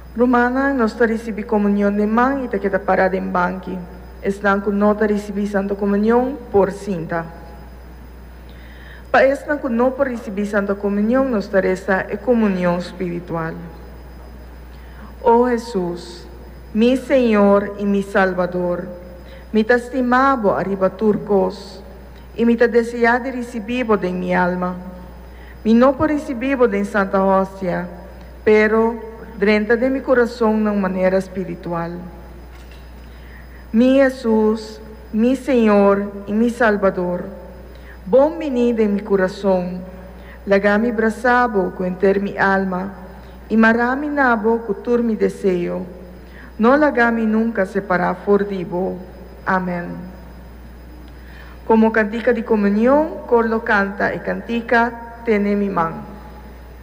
Romana, nos recibi comunión de man y te queda parada en banqui. Están con nota recibir Santa Comunión por cinta. Para estar con no por recibir Santa Comunión, nos resta a comunión espiritual. Oh Jesús, mi Señor y mi Salvador, me te estimabo arriba turcos y me te deseaba de recibirlo de mi alma. Me no por recibirlo de Santa Hostia, pero dentro de mi corazón de manera espiritual. Mi Jesús, mi Señor y mi Salvador, bom venido en mi corazón, lagami brasabo con enter mi alma, y marami nabo con mi deseo, no lagami nunca separar fordivo. Amén. Como cantica de comunión, corlo canta y cantica, tiene mi man.